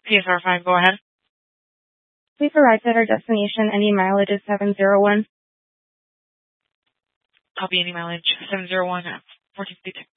PSR 5, go ahead. We've arrived at our destination. Any mileage is 701. Copy, any mileage 701 at 1452.